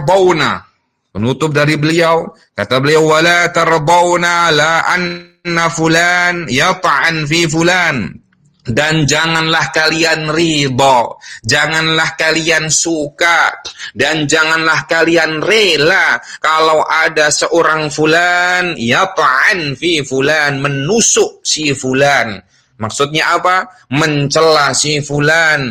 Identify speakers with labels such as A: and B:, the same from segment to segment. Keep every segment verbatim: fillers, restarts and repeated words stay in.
A: tardawna. Penutup dari beliau, kata beliau, wala tardawna la anna fulan yata'an fi fulan. Dan janganlah kalian ridha, janganlah kalian suka, dan janganlah kalian rela kalau ada seorang fulan yata'an fi fulan, menusuk si fulan. Maksudnya apa? Mencela si fulan,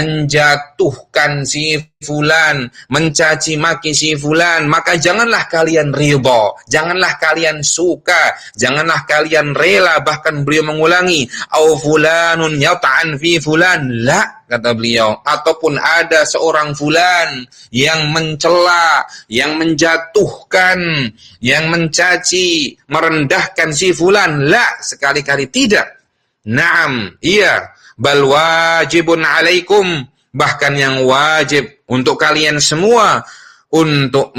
A: menjatuhkan si fulan, mencaci maki si fulan. Maka janganlah kalian ridha, janganlah kalian suka, janganlah kalian rela. Bahkan beliau mengulangi, au fulanun yata'an fi fulan. La, kata beliau, ataupun ada seorang fulan yang mencela, yang menjatuhkan, yang mencaci, merendahkan si fulan. La, sekali-kali tidak. Naam, iya, bal wajibun alaikum, bahkan yang wajib untuk kalian semua untuk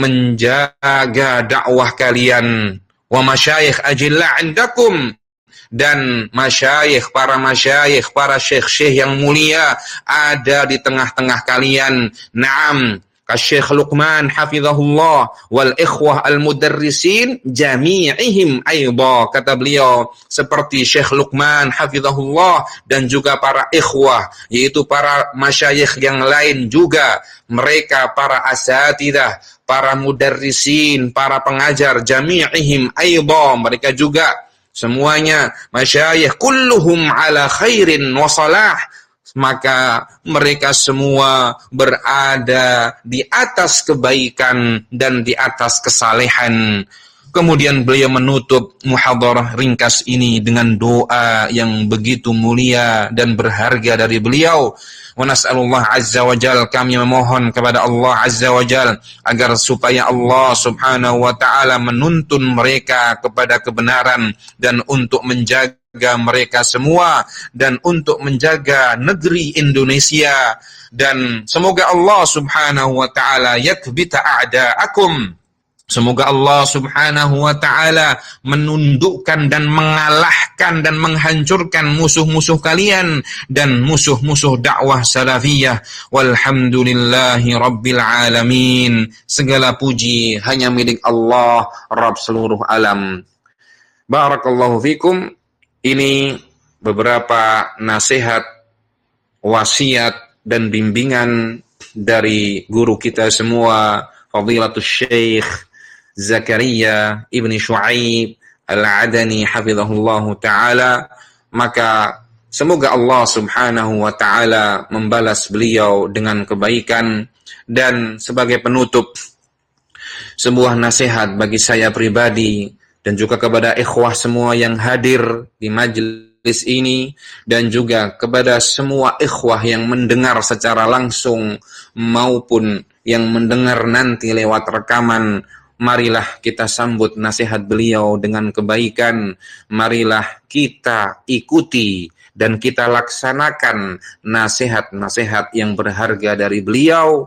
A: menjaga dakwah kalian. Wa masyayikh ajilla indakum, dan masyayikh, para masyayikh, para syekh-syekh yang mulia ada di tengah-tengah kalian. Naam, Syekh Luqman hafizahullah wal ikhwah al-mudarrisin jami'ihim aidha, kata beliau, seperti Syekh Luqman hafizahullah dan juga para ikhwah, yaitu para masyayikh yang lain juga, mereka para asatidah, para mudarrisin, para pengajar, jami'ihim aidha, mereka juga semuanya masyayikh, kulluhum ala khairin wa salah, maka mereka semua berada di atas kebaikan dan di atas kesalehan. Kemudian beliau menutup muhadharah ringkas ini dengan doa yang begitu mulia dan berharga dari beliau. Wa nas'alullah azza wa jal, kami memohon kepada Allah azza wa jal agar supaya Allah subhanahu wa ta'ala menuntun mereka kepada kebenaran dan untuk menjaga mereka semua dan untuk menjaga negeri Indonesia, dan semoga Allah subhanahu wa ta'ala yakbita a'da'akum, semoga Allah subhanahu wa ta'ala menundukkan dan mengalahkan dan menghancurkan musuh-musuh kalian dan musuh-musuh dakwah salafiyah. Walhamdulillahi rabbil alamin, segala puji hanya milik Allah, Rabb seluruh alam. Barakallahu fikum. Ini beberapa nasihat, wasiat dan bimbingan dari guru kita semua, Fadilatul Syekh Zakaria Ibni Shu'aib Al-Adani hafizahullahu ta'ala. Maka semoga Allah subhanahu wa ta'ala membalas beliau dengan kebaikan. Dan sebagai penutup, sebuah nasihat bagi saya pribadi dan juga kepada ikhwah semua yang hadir di majelis ini, dan juga kepada semua ikhwah yang mendengar secara langsung maupun yang mendengar nanti lewat rekaman. Marilah kita sambut nasihat beliau dengan kebaikan. Marilah kita ikuti dan kita laksanakan nasihat-nasihat yang berharga dari beliau.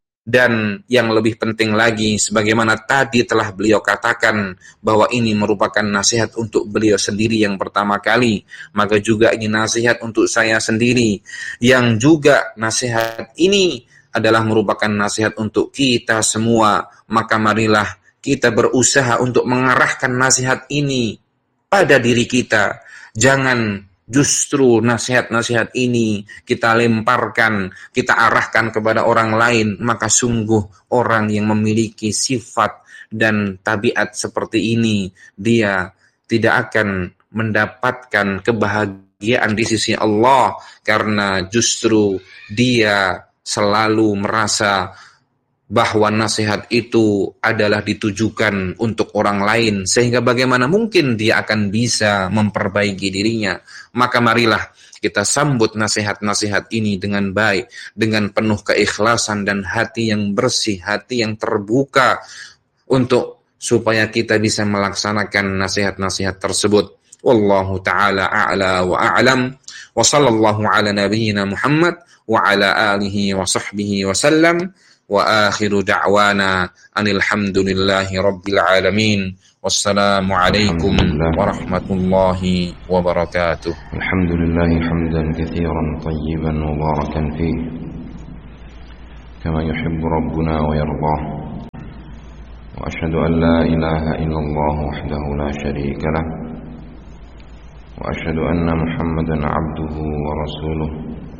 A: Dan yang lebih penting lagi, sebagaimana tadi telah beliau katakan bahwa ini merupakan nasihat untuk beliau sendiri yang pertama kali, maka juga ini nasihat untuk saya sendiri, yang juga nasihat ini adalah merupakan nasihat untuk kita semua. Maka marilah kita berusaha untuk mengarahkan nasihat ini pada diri kita. Jangan justru nasihat-nasihat ini kita lemparkan, kita arahkan kepada orang lain. Maka sungguh orang yang memiliki sifat dan tabiat seperti ini, dia tidak akan mendapatkan kebahagiaan di sisi Allah, karena justru dia selalu merasa bahwa nasihat itu adalah ditujukan untuk orang lain, sehingga bagaimana mungkin dia akan bisa memperbaiki dirinya. Maka marilah kita sambut nasihat-nasihat ini dengan baik, dengan penuh keikhlasan dan hati yang bersih, hati yang terbuka, untuk supaya kita bisa melaksanakan nasihat-nasihat tersebut. Wallahu ta'ala a'la wa a'lam, wa sallallahu ala nabiyyina Muhammad wa ala alihi wa sahbihi wa sallam. Wa akhiru da'wana anil hamdulillahi rabbil alamin. Wassalamu alaikum warahmatullahi wabarakatuh.
B: Alhamdulillahi hamdan katsiran tayyiban mubarakan fihi kama yuhibbu rabbuna wa yardah. وأشهد أن لا إله إلا الله وحده لا شريك له وأشهد أن محمدا عبده ورسوله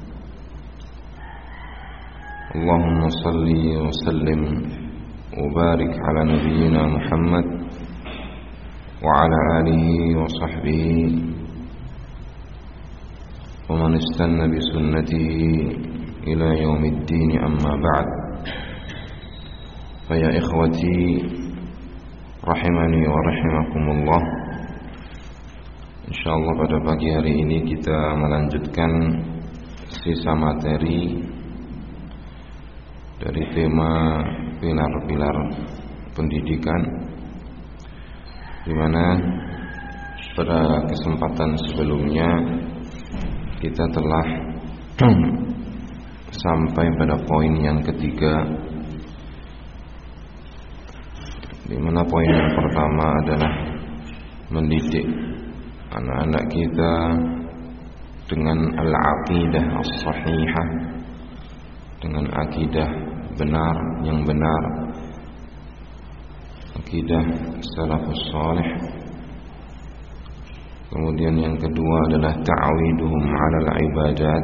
B: اللهم صل وسلم وبارك على نبينا محمد وعلى آله وصحبه ومن استنى بسنته إلى يوم الدين. أما بعد، فيا إخوتي rahimani wa rahimakumullah, insyaallah pada pagi hari ini kita melanjutkan sisa materi dari tema pilar-pilar pendidikan, di mana pada kesempatan sebelumnya kita telah sampai pada poin yang ketiga, di mana poin yang pertama adalah mendidik anak-anak kita dengan al-aqidah as-sahihah, dengan akidah benar yang benar, akidah salafus salih. Kemudian yang kedua adalah ta'awiduhum 'alal ibadat,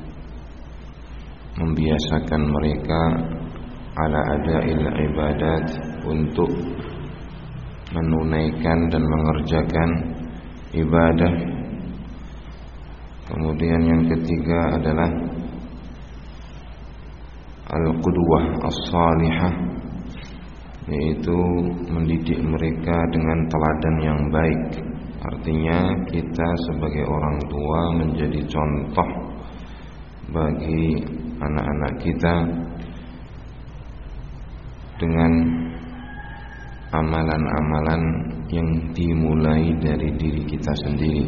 B: membiasakan mereka ala ada'il ibadat, untuk menunaikan dan mengerjakan ibadah. Kemudian yang ketiga adalah al-qudwah as-salihah, yaitu mendidik mereka dengan teladan yang baik. Artinya kita sebagai orang tua menjadi contoh bagi anak-anak kita dengan amalan-amalan yang dimulai dari diri kita sendiri.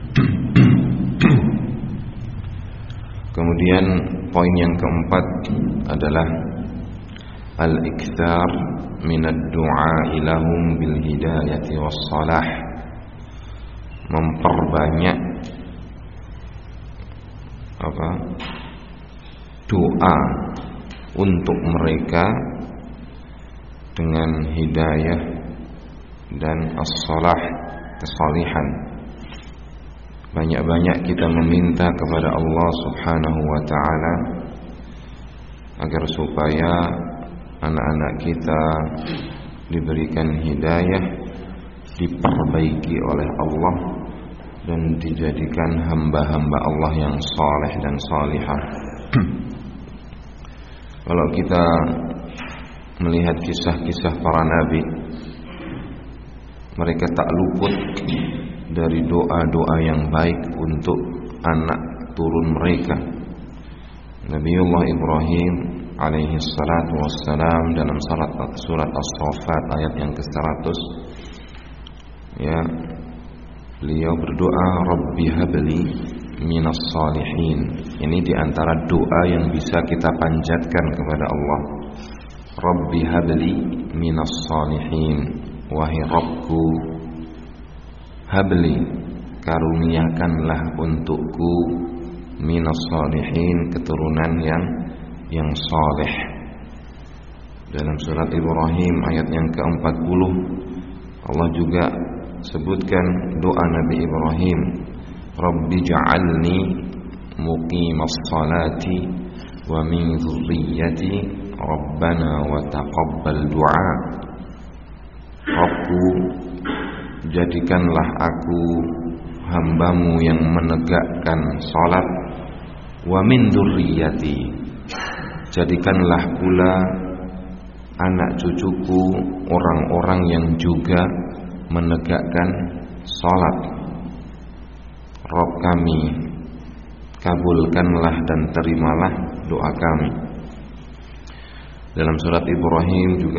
B: Kemudian poin yang keempat adalah al-iktsar minad du'a ilahum bil hidayati was salah, memperbanyak apa? doa untuk mereka dengan hidayah dan as-salah, kesalihan. Banyak-banyak kita meminta kepada Allah Subhanahu wa ta'ala agar supaya anak-anak kita diberikan hidayah, diperbaiki oleh Allah, dan dijadikan hamba-hamba Allah yang saleh dan salihah. Kalau kita melihat kisah-kisah para nabi, mereka tak luput dari doa-doa yang baik untuk anak turun mereka. Nabiullah Ibrahim alaihi salatu wassalam dalam surat, surat As-Saffat ayat yang ke seratus, ya, beliau berdoa, Rabbi habli minas salihin. Ini diantara doa yang bisa kita panjatkan kepada Allah. Rabbi habli minas salihin, wahai Rabbku, habli, karuniakanlah untukku, minas salihin, keturunan yang yang saleh. Dalam surat Ibrahim ayat yang keempat puluh, Allah juga sebutkan doa Nabi Ibrahim, Rabbi ja'alni muqimas salati wa min dzurriyyati Rabbana wa taqabbal du'a. Rabbku, jadikanlah aku hambamu yang menegakkan salat, wa min dzurriyyati, jadikanlah pula anak cucuku orang-orang yang juga menegakkan salat. Rabb kami, kabulkanlah dan terimalah doa kami. Dalam surat Ibrahim juga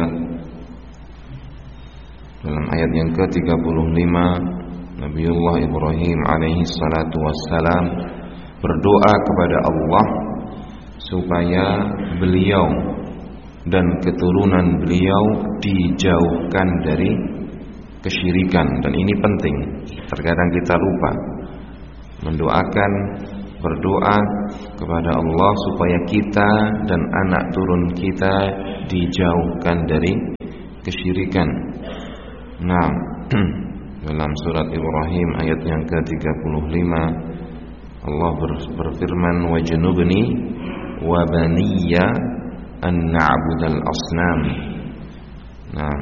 B: dalam ayat yang ke tiga puluh lima, Nabiullah Ibrahim alaihi salatu wassalam berdoa kepada Allah supaya beliau dan keturunan beliau dijauhkan dari kesyirikan. Dan ini penting, terkadang kita lupa mendoakan, berdoa kepada Allah supaya kita dan anak turun kita dijauhkan dari kesyirikan. Nah, dalam surat Ibrahim ayat yang ke tiga puluh lima Allah berfirman, wajnubni wa baniya an na'budal asnam. Nah,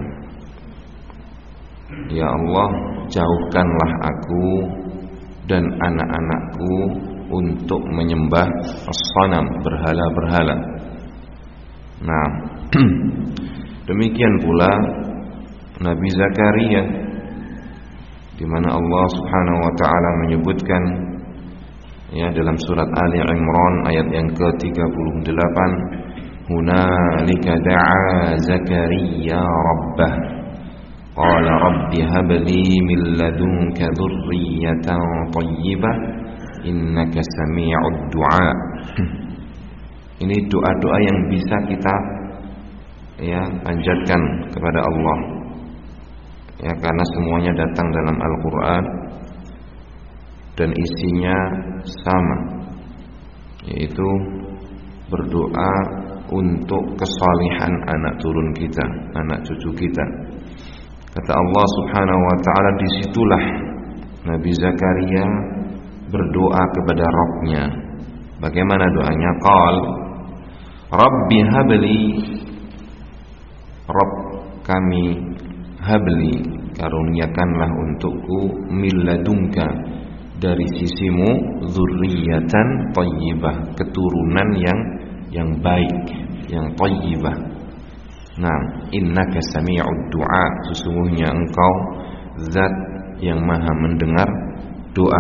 B: ya Allah, jauhkanlah aku dan anak-anakku untuk menyembah as-sanam, berhala-berhala. Nah, demikian pula Nabi Zakaria, di mana Allah Subhanahu wa taala menyebutkan ya dalam surat Ali Imran ayat yang ke tiga puluh delapan, hunalika da'a Zakaria rabbah qala rabbi habli min ladunka dzurriyyatan thayyibah innaka sami'ud du'a. Ini doa-doa yang bisa kita ya panjatkan kepada Allah. Ya, karena semuanya datang dalam Al-Qur'an dan isinya sama, yaitu berdoa untuk kesalihan anak turun kita, anak cucu kita. Kata Allah Subhanahu wa taala, disitulah Nabi Zakaria berdoa kepada Rabb-Nya. Bagaimana doanya? Qal Rabbi habli, Rabb kami, habli, karuniakanlah untukku, min ladunka, dari sisimu, dzurriyyatan thayyibah, keturunan yang yang baik, yang thayyibah. Nah, innaka sami'ud du'a, sesungguhnya engkau zat yang maha mendengar doa.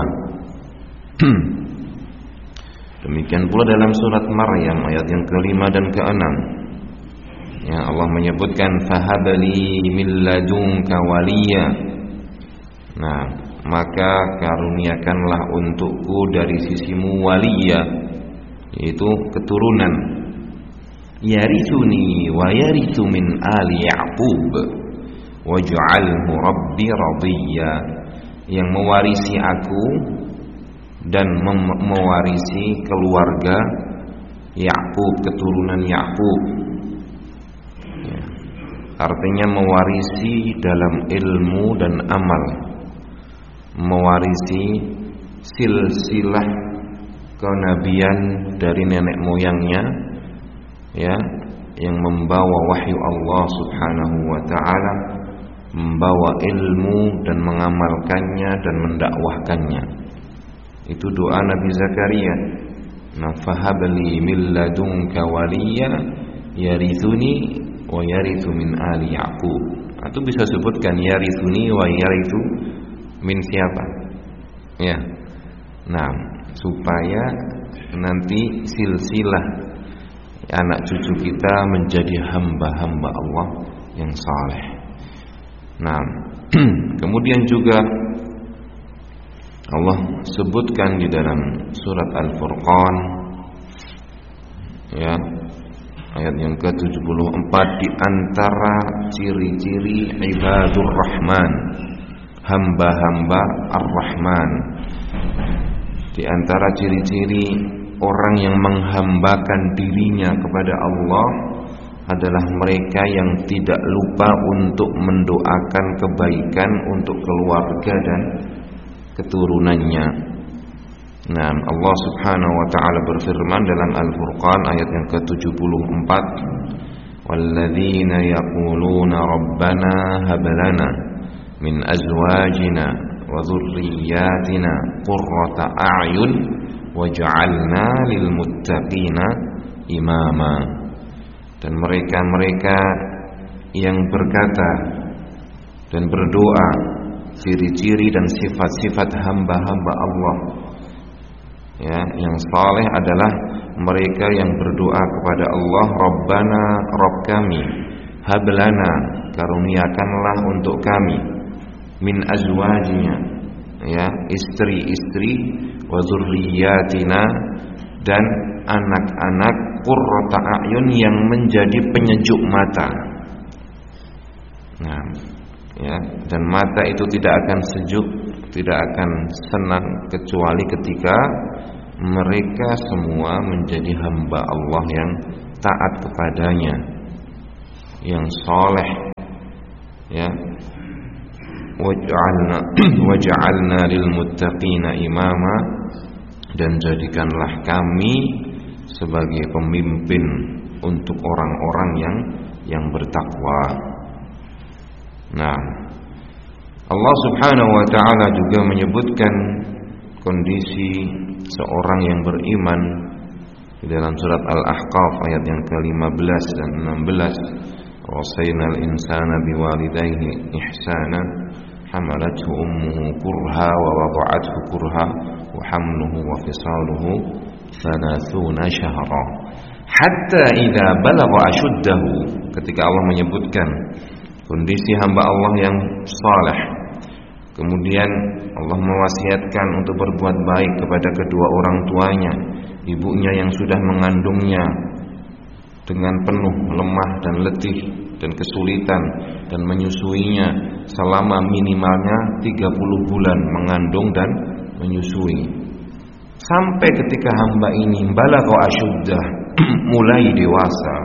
B: Demikian pula dalam surat Maryam ayat yang kelima dan keenam, ya Allah menyebutkan fahabli min ladunka waliya. Nah, maka karuniakanlah untukku dari sisimu waliya, yaitu keturunan, yarithuni wa yarithu min ali Ya'qub waj'alhu rabbi radiyya, yang mewarisi aku dan mem- mewarisi keluarga Ya'qub, keturunan Ya'qub. Ya. Artinya mewarisi dalam ilmu dan amal, mewarisi silsilah kenabian dari nenek moyangnya, ya, yang membawa wahyu Allah Subhanahu wa taala, membawa ilmu dan mengamalkannya dan mendakwahkannya. Itu doa Nabi Zakaria. Nah, fahabli min ladunka waliya yarithuni wa yarithu min ali Ya'qub. Atau bisa sebutkan yarithuni wa yarithu min siapa? Ya. Nah, supaya nanti silsilah anak cucu kita menjadi hamba-hamba Allah yang saleh. Nah, kemudian juga Allah sebutkan di dalam surat Al-Furqan, ya, ayat yang ke tujuh puluh empat, di antara ciri-ciri ibadur rahman, hamba-hamba ar-Rahman, di antara ciri-ciri orang yang menghambakan dirinya kepada Allah adalah mereka yang tidak lupa untuk mendoakan kebaikan untuk keluarga dan keturunannya. Nah, Allah Subhanahu wa taala berfirman dalam Al-Furqan ayat yang ke tujuh puluh empat, walladzina yaquluna rabbana hab lana min azwajina wa dhurriyyatina qurrata a'yun waj'alna lil muttaqina imama. Dan mereka-mereka yang berkata dan berdoa, ciri-ciri dan sifat-sifat hamba-hamba Allah, ya, yang saleh adalah mereka yang berdoa kepada Allah, Rabbana, Rabb kami, hablana, karuniakanlah untuk kami, min azwajina, ya, istri-istri, wa dzurriyyatina, dan anak-anak, qurrata a'yun, yang menjadi penyejuk mata. Nah, ya, dan mata itu tidak akan sejuk, tidak akan senang kecuali ketika mereka semua menjadi hamba Allah yang taat kepadanya, yang soleh, Ya. Waj'alna waj'alna lil muttaqina imama, dan jadikanlah kami sebagai pemimpin untuk orang-orang yang yang bertakwa. Nah, Allah Subhanahu wa taala juga menyebutkan kondisi seorang yang beriman di dalam surat Al-Ahqaf ayat yang ke lima belas dan enam belas. Wasainal insana biwalidayhi ihsana hamalathu ummuhu kurha wa wada'athu kurha wa hamluhu wa fisaluhu thalathuna syahra hatta idza balagha ashuddahu. Ketika Allah menyebutkan kondisi hamba Allah yang saleh, kemudian Allah mewasiatkan untuk berbuat baik kepada kedua orang tuanya, ibunya yang sudah mengandungnya dengan penuh lemah dan letih dan kesulitan, dan menyusuinya selama minimalnya tiga puluh bulan mengandung dan menyusui, sampai ketika hamba ini balagha asyuddah, mulai dewasa,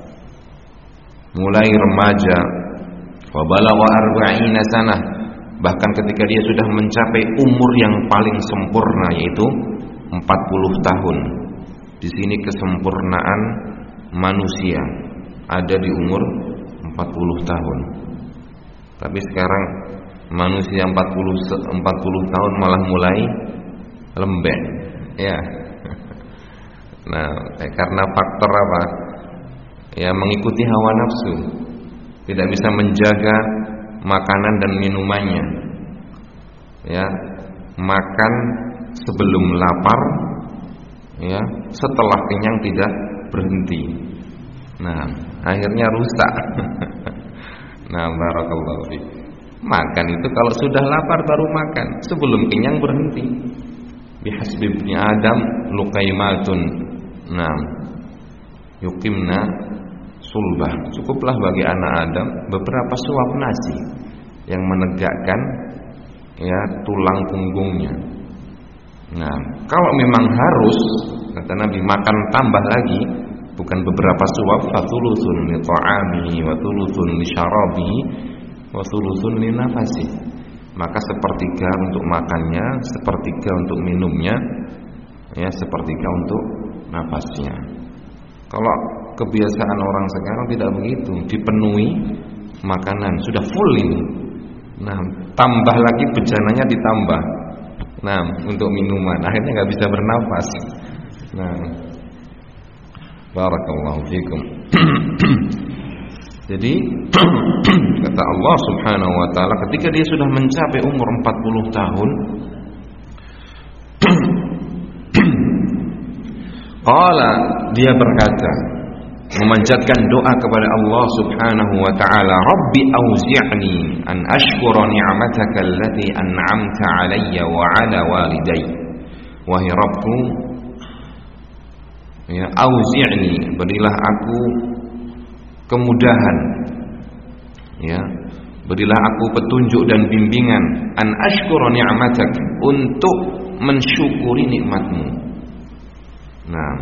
B: mulai remaja, wa balagha arba'ina sanah, bahkan ketika dia sudah mencapai umur yang paling sempurna, yaitu empat puluh tahun. Di sini kesempurnaan manusia ada di umur empat puluh tahun. Tapi sekarang manusia empat puluh tahun malah mulai lembek, ya. Nah, eh, karena faktor apa? Ya, mengikuti hawa nafsu, tidak bisa menjaga makanan dan minumannya. Ya, makan sebelum lapar, ya, setelah kenyang tidak berhenti. Nah, akhirnya rusak. Nah, barakallahu fiik. Makan itu kalau sudah lapar baru makan, sebelum kenyang berhenti. Bihasbi ibni Adam luqaimatun, nah, yuqimna sulbah. Cukuplah bagi anak Adam beberapa suap nasi yang menegakkan, ya, tulang punggungnya. Nah, kalau memang harus, kata Nabi, makan tambah lagi, bukan beberapa suap, fatulusun li ta'amihi wa tulusun li syarabihi wa tulusun li nafasi. Maka sepertiga untuk makannya, sepertiga untuk minumnya, ya, sepertiga untuk nafasnya. Kalau kebiasaan orang sekarang tidak begitu, dipenuhi makanan, sudah full ini. Nah, tambah lagi bejananya ditambah. Nah, untuk minuman, akhirnya nggak bisa bernafas. Nah, barakallahu fikum. Jadi kata Allah Subhanahu wa taala, ketika dia sudah mencapai umur empat puluh tahun, qala, dia berkata, memanjatkan doa kepada Allah Subhanahu wa taala, Rabbi auzi'ni an ashkura ni'mataka allati an'amta 'alayya wa 'ala walidayya. Wahai Rabbku, ya, auzi'ni, berilah aku kemudahan, ya, berilah aku petunjuk dan bimbingan, an ashkura ni'matak, untuk mensyukuri nikmatmu. Nah,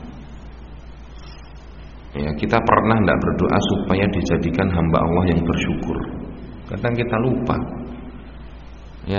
B: ya, kita pernah tidak berdoa supaya dijadikan hamba Allah yang bersyukur? Kadang kita lupa, ya.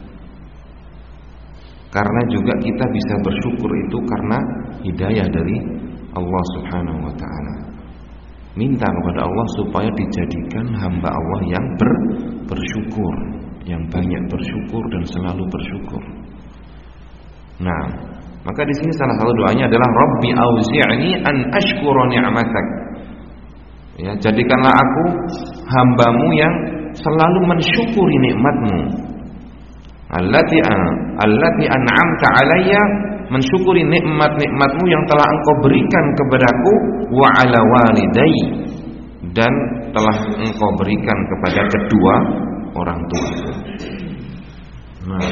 B: Karena juga kita bisa bersyukur itu karena hidayah dari Allah Subhanahu wa taala. Minta kepada Allah supaya dijadikan hamba Allah yang ber, bersyukur, yang banyak bersyukur dan selalu bersyukur. Nah, maka di sini salah satu doanya adalah Rabbi auzi'ni an ashkura ni'matak. Ya, jadikanlah aku hambamu yang selalu mensyukuri nikmatmu. Allati allati an'amta 'alayya, mensyukuri nikmat-nikmatmu yang telah engkau berikan kepadaku, wa 'ala walidayya, dan telah engkau berikan kepada kedua orang tuaku. Nah,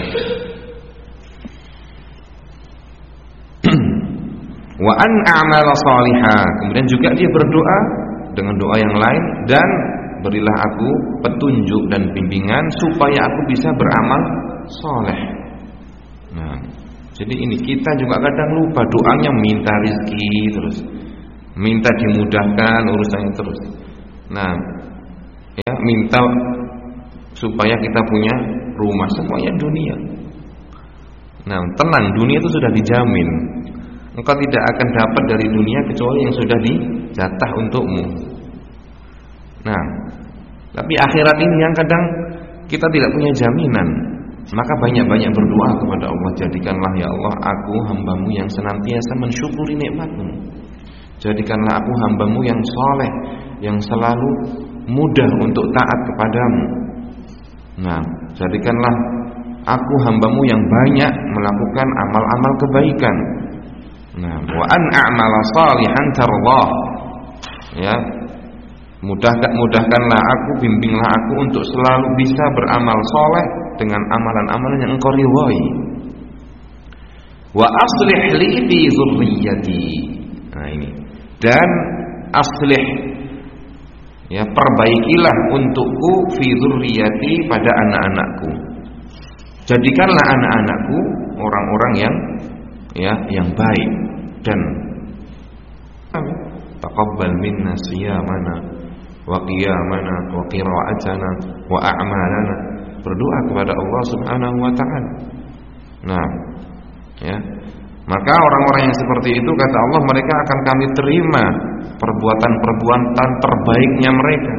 B: wa an a'mala salihah, kemudian juga dia berdoa dengan doa yang lain, dan berilah aku petunjuk dan bimbingan supaya aku bisa beramal saleh. Nah, jadi ini kita juga kadang lupa, doanya minta rezeki terus, minta dimudahkan urusannya terus. Nah, ya, minta supaya kita punya rumah, semuanya dunia. Nah, tenang, dunia itu sudah dijamin. Engkau tidak akan dapat dari dunia kecuali yang sudah dijatah untukmu. Nah, tapi akhirat ini yang kadang kita tidak punya jaminan. Maka banyak-banyak berdoa kepada Allah, jadikanlah ya Allah aku hambamu yang senantiasa mensyukuri nikmatmu. Jadikanlah aku hambamu yang soleh, yang selalu mudah untuk taat kepadamu. Nah, jadikanlah aku hambamu yang banyak melakukan amal-amal kebaikan. Nah, wa an a'mala salihan tardhah. Ya, mudahkan mudahkanlah aku, bimbinglah aku untuk selalu bisa beramal soleh dengan amalan-amalan yang engkau ridhai. Wa aslih li fi dzurriyyati. Nah ini. Dan aslih, ya, perbaikilah untukku fi dzurriyyati, pada anak-anakku. Jadikanlah anak-anakku orang-orang yang ya yang baik, dan taqabbal minna siyamana wa qiyamana wa qira'atana wa a'malana. Berdoa kepada Allah Subhanahu wa taala. Nah, ya. Maka orang-orang yang seperti itu, kata Allah, mereka akan kami terima perbuatan-perbuatan terbaiknya mereka.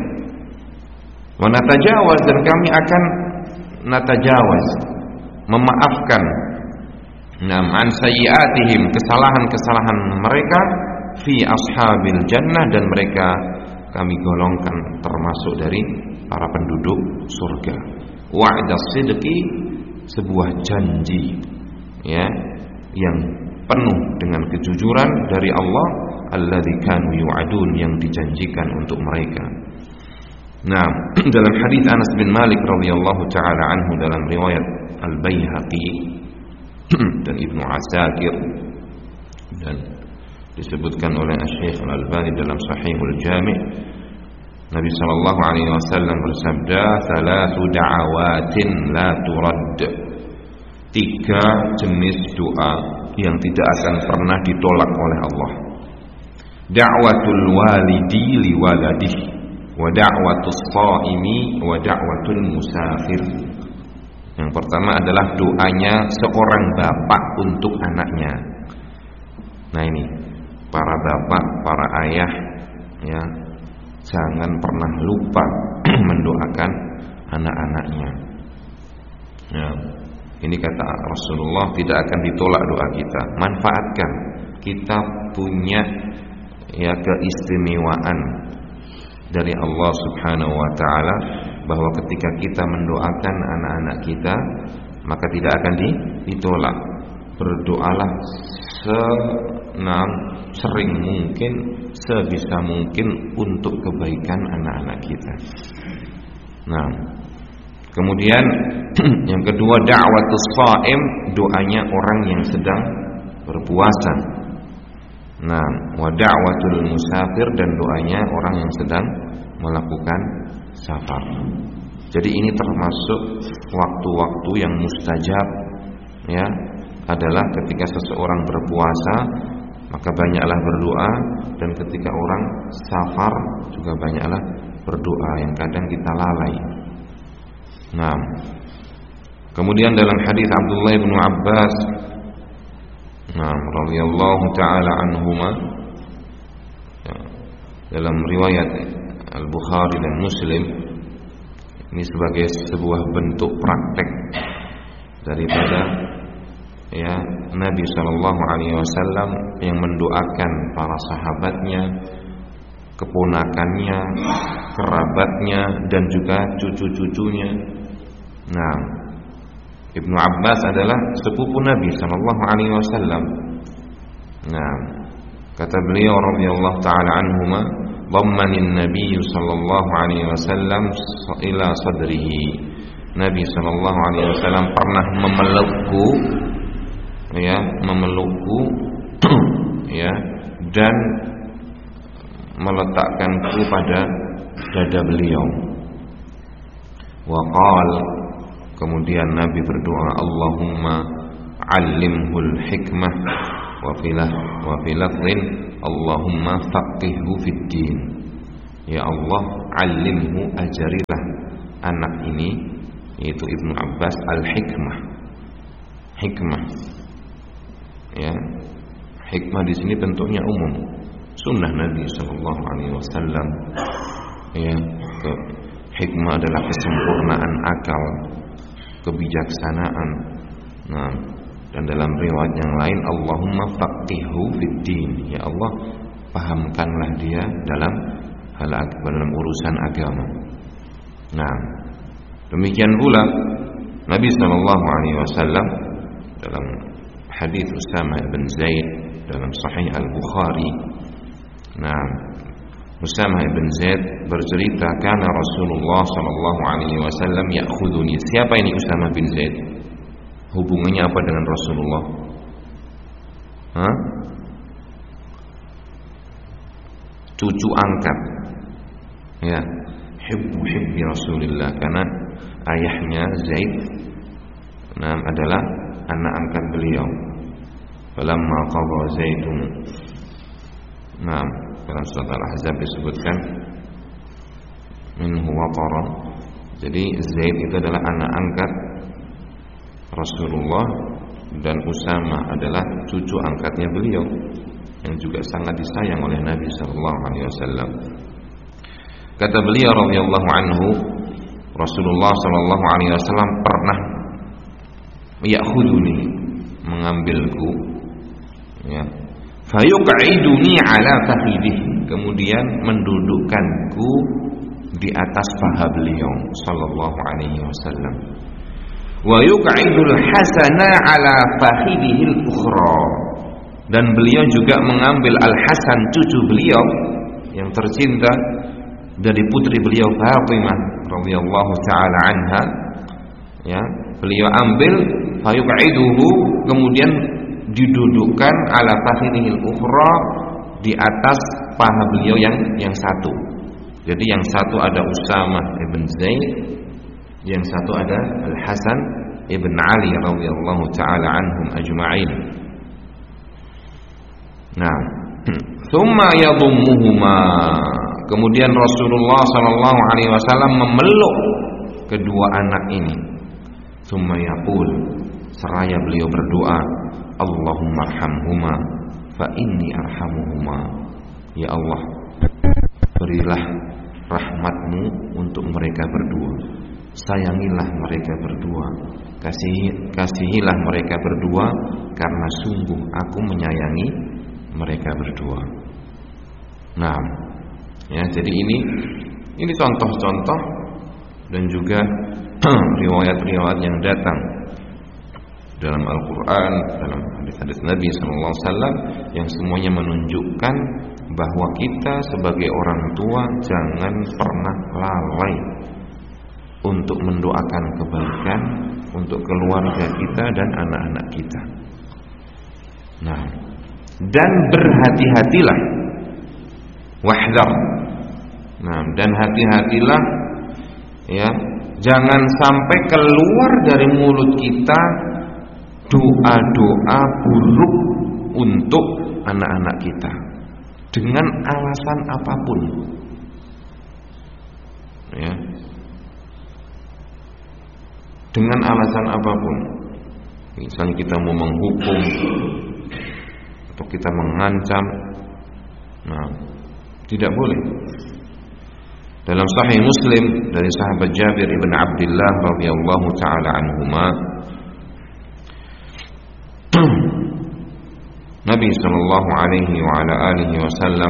B: Wa natajawaz, dan kami akan natajawaz, memaafkan nam an sayyiatihim, kesalahan-kesalahan mereka, fi ashabil jannah, dan mereka kami golongkan termasuk dari para penduduk surga. Wa'da sidqi, sebuah janji, ya, yang penuh dengan kejujuran dari Allah, alladzi kanu yu'adun, yang dijanjikan untuk mereka. Nah, dalam hadis Anas bin Malik radhiyallahu taala anhu dalam riwayat Al-Baihaqi dan Ibnu Asakir, dan disebutkan oleh Syekh Al-Albani dalam Sahihul Jami', Nabi sallallahu alaihi wasallam bersabda, "Thalathu da'awatin la turad." Tiga jenis doa yang tidak akan pernah ditolak oleh Allah. Da'watul walidi li waladihi, wa da'watus shaimi, wa da'watul musafir. Yang pertama adalah doanya seorang bapak untuk anaknya. Nah ini, para bapak, para ayah, ya, jangan pernah lupa mendoakan anak-anaknya. Ya, ini kata Rasulullah, tidak akan ditolak doa kita. Manfaatkan, kita punya ya keistimewaan dari Allah Subhanahu wa taala, bahwa ketika kita mendoakan anak-anak kita, maka tidak akan ditolak. Berdoalah senang sering mungkin, sebisa mungkin untuk kebaikan anak-anak kita. Nah, kemudian yang kedua, da'watus shaim, doanya orang yang sedang berpuasa. Nah, wa da'watul musafir, dan doanya orang yang sedang melakukan safar. Jadi ini termasuk waktu-waktu yang mustajab, ya, adalah ketika seseorang berpuasa, maka banyaklah berdoa, dan ketika orang safar juga banyaklah berdoa, yang kadang kita lalai. Nah, kemudian dalam hadis Abdullah bin Abbas, nah, radhiyallahu taala anhuma, ya, dalam riwayat Al-Bukhari dan Muslim, ini sebagai sebuah bentuk praktek daripada ya Nabi sallallahu alaihi wasallam yang mendoakan para sahabatnya, keponakannya, kerabatnya, dan juga cucu-cucunya. Nah, Ibnu Abbas adalah sepupu Nabi sallallahu alaihi wasallam. Nah, kata beliau radhiyallahu taala anhuma, "Dhammanin Nabi sallallahu alaihi wasallam ila sadrihi." Nabi sallallahu alaihi wasallam pernah memelukku, ya, memelukku ya, dan meletakkanku pada dada beliau. Wa qala, kemudian Nabi berdoa, "Allahumma 'allimhul hikmah, wa filah wa filafdhin Allahumma faqihhu fid din." Ya Allah, alimhu, ajarilah anak ini, yaitu Ibnu Abbas, al-hikmah. Hikmah. Ya. Hikmah di sini bentuknya umum. Sunnah Nabi sallallahu alaihi wasallam. Ya, ke, hikmah adalah kesempurnaan akal, kebijaksanaan. Nah, dan dalam riwayat yang lain, Allahumma faqihhu fid-din. Ya Allah, pahamkanlah dia dalam hal dalam urusan agama. Nah, demikian pula Nabi sallallahu alaihi wasallam dalam hadis Usamah bin Zaid dalam Sahih Al-Bukhari. Nah, Usamah bin Zaid bercerita, kana Rasulullah sallallahu alaihi wasallam ya'khuduni. Siapa ini Usamah bin Zaid? Hubungannya apa dengan Rasulullah? Hah? Cucu angkat. Ya, hibbu hibbi Rasulillah, karena ayahnya Zaid nah, adalah anak angkat beliau. Falamma qadha Zaidun. Nah, dalam surat Al-Ahzab disebutkan minhu waqara. Jadi Zaid itu adalah anak angkat Rasulullah, dan Usamah adalah cucu angkatnya beliau yang juga sangat disayang oleh Nabi sallallahu alaihi wasallam. Kata beliau radhiyallahu anhu, Rasulullah sallallahu alaihi wasallam pernah ya'khuduni, mengambilku, ya, fayuq'iduni ala fakhidih, kemudian mendudukkanku di atas paha beliau sallallahu alaihi wasallam. Wa yuq'idul Hasana ala fakhidihil ukhra, dan beliau juga mengambil Al-Hasan, cucu beliau yang tercinta dari putri beliau Fatimah radhiyallahu taala anha, ya, beliau ambil fayuq'iduhu, kemudian didudukkan ala fakhidihil ukhra, di atas paha beliau yang yang satu. Jadi yang satu ada Usamah ibn Zaid, yang satu ada Al-Hasan ibn Ali radhiyallahu taala anhum ajma'in. Nah, thumma yadhummuhuma, kemudian Rasulullah sallallahu alaihi wasallam memeluk kedua anak ini. Thumma yaqul, seraya beliau berdoa, Allahumma arhamhuma fa inni arhamuhuma. Ya Allah, berilah rahmatmu untuk mereka berdua, sayangilah mereka berdua, kasihi, kasihilah mereka berdua, karena sungguh aku menyayangi mereka berdua. Nah, ya, jadi ini ini contoh-contoh dan juga riwayat-riwayat yang datang dalam Al-Quran, dalam hadis-hadis Nabi sallallahu alaihi wasallam, yang semuanya menunjukkan bahwa kita sebagai orang tua jangan pernah lalai untuk mendoakan kebaikan untuk keluarga kita dan anak-anak kita. Nah, dan berhati-hatilah, wahdar. Nah, dan hati-hatilah, ya, jangan sampai keluar dari mulut kita doa-doa buruk untuk anak-anak kita dengan alasan apapun, ya, dengan alasan apapun. Misalnya kita mau menghukum atau kita mengancam, nah, tidak boleh. Dalam Sahih Muslim dari sahabat Jabir ibn Abdullah radhiyallahu taala anhuma, Nabi sallallahu alaihi wa ala alihi wasallam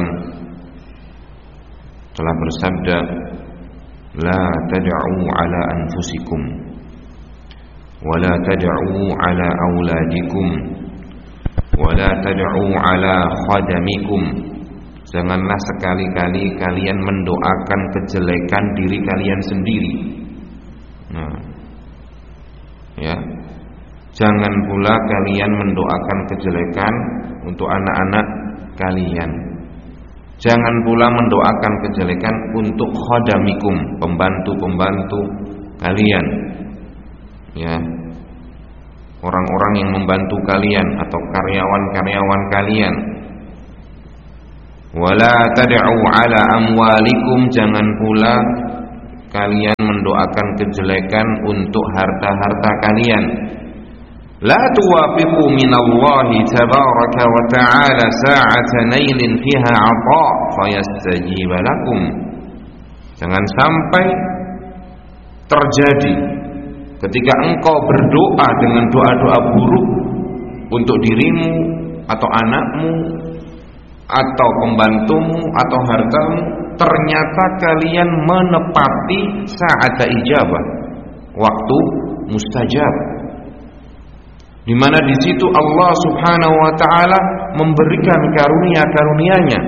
B: telah bersabda, la tad'u ala anfusikum wa la tad'u ala auladikum wa la tad'u ala khadamikum. Janganlah sekali-kali kalian mendoakan kejelekan diri kalian sendiri. Nah, ya, jangan pula kalian mendoakan kejelekan untuk anak-anak kalian. Jangan pula mendoakan kejelekan untuk khadamikum, pembantu-pembantu kalian, ya, orang-orang yang membantu kalian atau karyawan-karyawan kalian. Wala tad'u ala amwalikum, jangan pula kalian mendoakan kejelekan untuk harta-harta kalian. La tuwafiqu minallahi tabaraka wa ta'ala sa'ata nailin fiha 'ata fayastajib lakum. Jangan sampai terjadi ketika engkau berdoa dengan doa-doa buruk untuk dirimu atau anakmu atau pembantumu atau hartamu, ternyata kalian menepati saat ijabah, waktu mustajab, di mana di situ Allah Subhanahu wa taala memberikan karunia-karunia-Nya.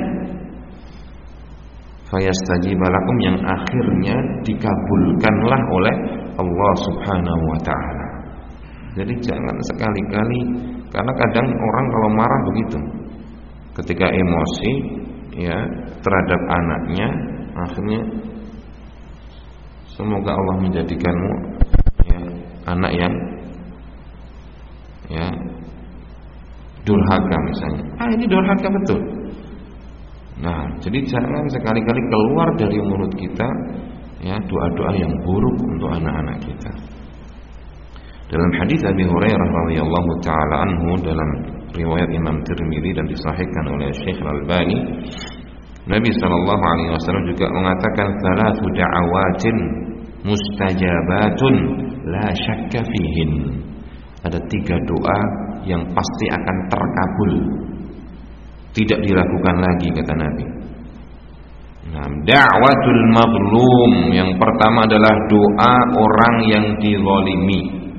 B: Fayastajib lakum, yang akhirnya dikabulkanlah oleh Allah Subhanahu wa taala. Jadi jangan sekali-kali, karena kadang orang kalau marah begitu. Ketika emosi ya terhadap anaknya, akhirnya semoga Allah menjadikanmu ya anak yang ya durhaka misalnya. Ah, ini durhaka betul. Nah, jadi jangan sekali-kali keluar dari mulut kita ya doa-doa yang buruk untuk anak-anak kita. Dalam hadis Abi Hurairah radhiyallahu taala anhu, dalam riwayat Imam Tirmidzi dan disahihkan oleh Syekh Al-Albani, Nabi sallallahu alaihi wasallam juga mengatakan salatu da'awatin mustajabatun la syakka fihin. Ada tiga doa yang pasti akan terkabul, tidak diragukan lagi, kata Nabi. Nah, da'watul mazlum, yang pertama adalah doa orang yang dizalimi.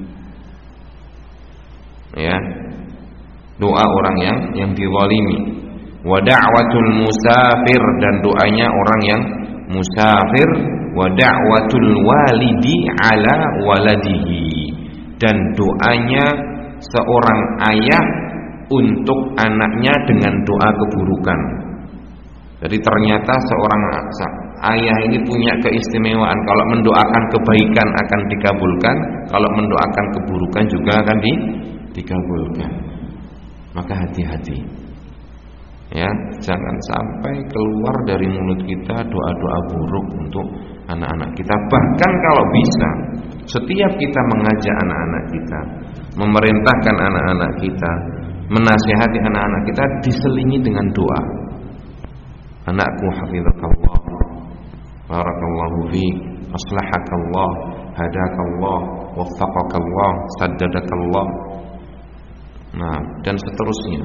B: Ya, doa orang yang yang dizalimi. Wa da'watul musafir, dan doanya orang yang musafir. Wa da'watul walidi ala waladihi, dan doanya seorang ayah untuk anaknya dengan doa keburukan. Jadi ternyata seorang ayah ini punya keistimewaan, kalau mendoakan kebaikan akan dikabulkan, kalau mendoakan keburukan juga akan di, dikabulkan. Maka hati-hati ya, jangan sampai keluar dari mulut kita doa-doa buruk untuk anak-anak kita. Bahkan kalau bisa, setiap kita mengajak anak-anak kita, memerintahkan anak-anak kita, menasihati anak-anak kita, diselingi dengan doa. Anakku hafizakallah, barakallahu fiik, aslahakallah, hadakallah, waffaqakallah, saddadakallah. Nah, dan seterusnya.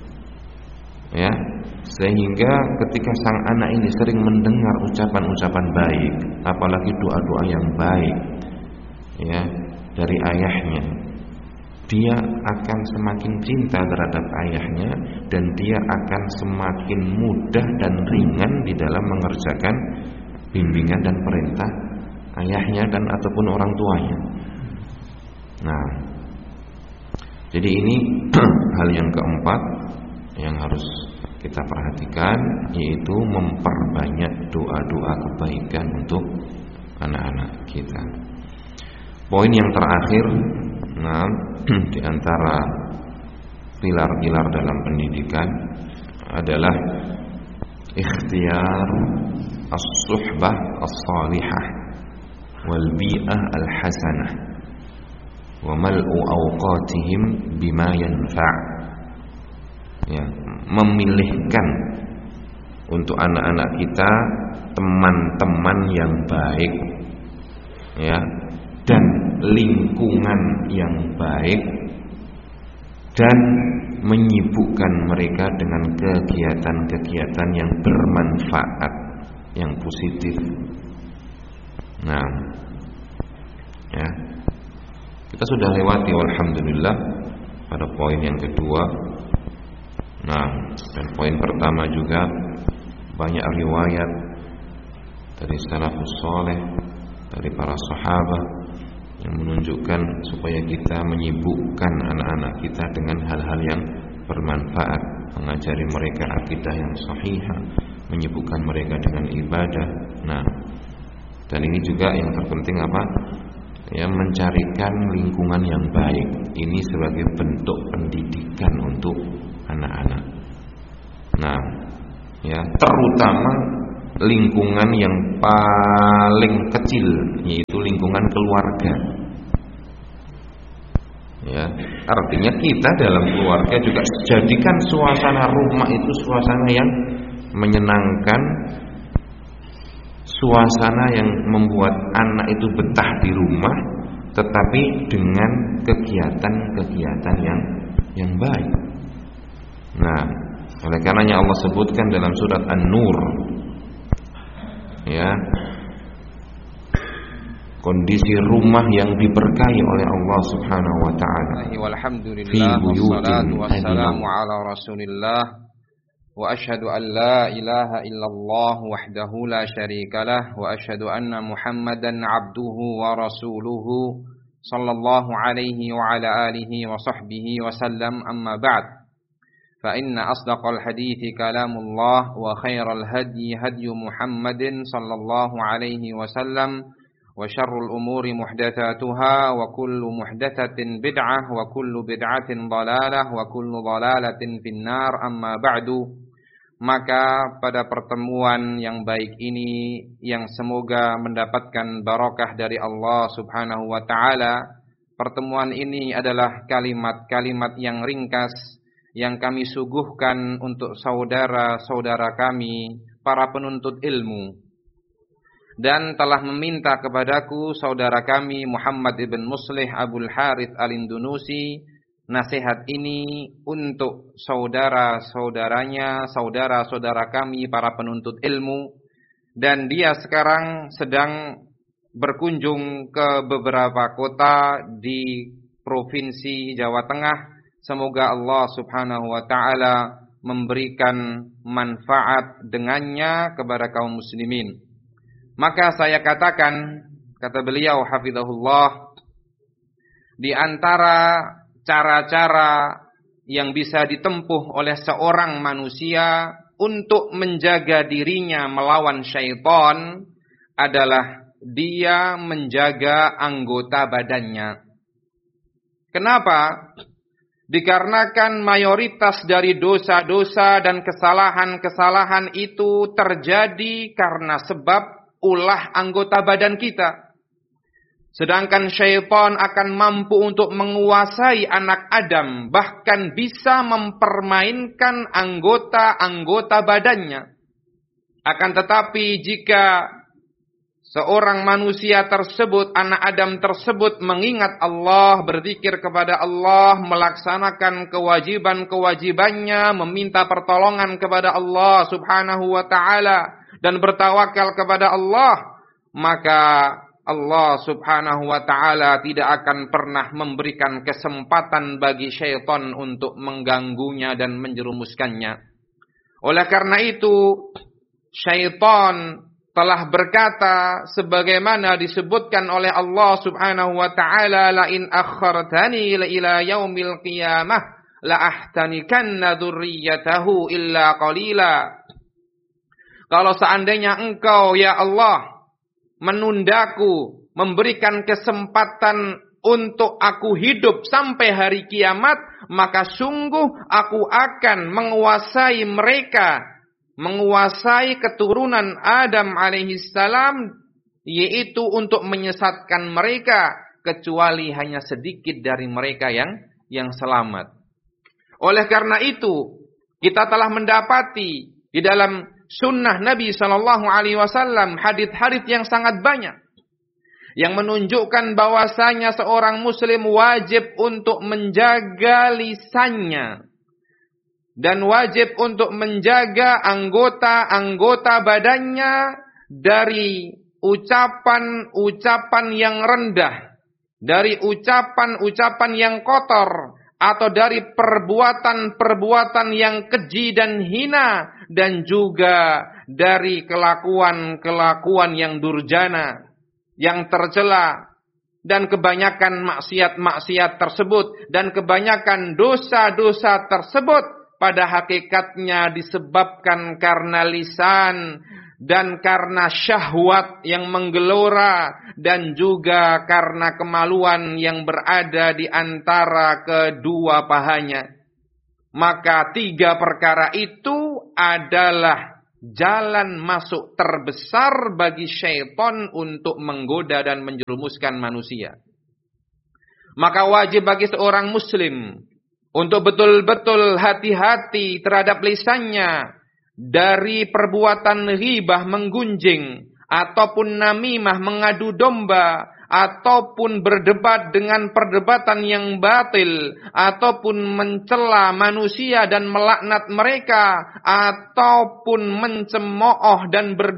B: Ya, sehingga ketika sang anak ini sering mendengar ucapan-ucapan baik, apalagi doa-doa yang baik ya dari ayahnya, dia akan semakin cinta terhadap ayahnya, dan dia akan semakin mudah dan ringan di dalam mengerjakan bimbingan dan perintah ayahnya dan ataupun orang tuanya. Nah, jadi ini hal yang keempat yang harus kita perhatikan, yaitu memperbanyak doa-doa kebaikan untuk anak-anak kita. Poin yang terakhir, nah, di antara pilar-pilar dalam pendidikan adalah ikhtiyar as-suhbah as-salihah wal bi'ah al-hasanah wa mal'u awqatihim bima yanfa'. Ya, memilihkan untuk anak-anak kita teman-teman yang baik ya, dan lingkungan yang baik, dan menyibukkan mereka dengan kegiatan-kegiatan yang bermanfaat, yang positif. Nah, ya, kita sudah lewati alhamdulillah pada poin yang kedua. Nah, dan poin pertama juga banyak riwayat dari salafus saleh, dari para sahabat yang menunjukkan supaya kita menyibukkan anak-anak kita dengan hal-hal yang bermanfaat, mengajari mereka akidah yang sahihah, menyibukkan mereka dengan ibadah. Nah, dan ini juga yang terpenting apa? Ya, mencarikan lingkungan yang baik. Ini sebagai bentuk pendidikan untuk anak-anak. Nah, ya, terutama lingkungan yang paling kecil, yaitu lingkungan keluarga. Ya, artinya kita dalam keluarga juga jadikan suasana rumah itu suasana yang menyenangkan, suasana yang membuat anak itu betah di rumah, tetapi dengan kegiatan-kegiatan yang yang baik. Nah, oleh karenanya Allah sebutkan dalam surat An-Nur, ya, kondisi rumah yang diberkahi oleh Allah Subhanahu wa taala.
C: Walhamdulillah wassalatu wassalamu ala Rasulillah wa asyhadu an la ilaha illallah wahdahu la syarikalah wa asyhadu anna Muhammadan abduhu wa rasuluhu sallallahu alaihi wa ala alihi wa sahbihi wa sallam, amma ba'd. Fa inna asdaqal hadithi kalamullah wa khairal hadyi hadyu Muhammadin sallallahu alaihi wa sallam wa syarrul umuri muhdatsatuha wa kullu muhdatsatin bid'ah wa kullu bid'atin dhalalah wa kullu dhalalatin finnar, amma ba'du. Maka pada pertemuan yang baik ini, yang semoga mendapatkan barakah dari Allah Subhanahu wa taala, pertemuan ini adalah kalimat-kalimat yang ringkas yang kami suguhkan untuk saudara-saudara kami, para penuntut ilmu, dan telah meminta kepadaku saudara kami Muhammad ibn Muslih Abul Harith Al-Indunusi nasihat ini untuk saudara-saudaranya, saudara-saudara kami para penuntut ilmu, dan dia sekarang sedang berkunjung ke beberapa kota di provinsi Jawa Tengah. Semoga Allah Subhanahu wa taala memberikan manfaat dengannya kepada kaum muslimin. Maka saya katakan, kata beliau hafizahullah, di antara cara-cara yang bisa ditempuh oleh seorang manusia untuk menjaga dirinya melawan syaitan adalah dia menjaga anggota badannya. Kenapa? Dikarenakan mayoritas dari dosa-dosa dan kesalahan-kesalahan itu terjadi karena sebab ulah anggota badan kita. Sedangkan syaitan akan mampu untuk menguasai anak Adam, bahkan bisa mempermainkan anggota-anggota badannya. Akan tetapi jika seorang manusia tersebut, anak Adam tersebut mengingat Allah, berzikir kepada Allah, melaksanakan kewajiban-kewajibannya, meminta pertolongan kepada Allah Subhanahu wa taala dan bertawakal kepada Allah, maka Allah Subhanahu wa taala tidak akan pernah memberikan kesempatan bagi syaitan untuk mengganggunya dan menjerumuskannya. Oleh karena itu, syaitan telah berkata sebagaimana disebutkan oleh Allah Subhanahu wa taala, la in akhartani ila yaumil qiyamah la ahtanikanna dzurriyyatahu illa qalila. Kalau seandainya engkau ya Allah menundaku, memberikan kesempatan untuk aku hidup sampai hari kiamat, maka sungguh aku akan menguasai mereka, menguasai keturunan Adam alaihissalam, yaitu untuk menyesatkan mereka, kecuali hanya sedikit dari mereka yang yang selamat. Oleh karena itu, kita telah mendapati di dalam sunnah Nabi Shallallahu Alaihi Wasallam hadits-hadits yang sangat banyak yang menunjukkan bahwasanya seorang Muslim wajib untuk menjaga lisannya dan wajib untuk menjaga anggota-anggota badannya dari ucapan-ucapan yang rendah, dari ucapan-ucapan yang kotor, atau dari perbuatan-perbuatan yang keji dan hina, dan juga dari kelakuan-kelakuan yang durjana, yang tercela, dan kebanyakan maksiat-maksiat tersebut, dan kebanyakan dosa-dosa tersebut pada hakikatnya disebabkan karena lisan dan karena syahwat yang menggelora dan juga karena kemaluan yang berada di antara kedua pahanya. Maka tiga perkara itu adalah jalan masuk terbesar bagi syaitan untuk menggoda dan menjerumuskan manusia. Maka wajib bagi seorang muslim untuk betul-betul hati-hati terhadap lisannya dari perbuatan ghibah, menggunjing, ataupun namimah, mengadu domba, ataupun berdebat dengan perdebatan yang batil, ataupun mencela manusia dan melaknat mereka, ataupun mencemooh dan ber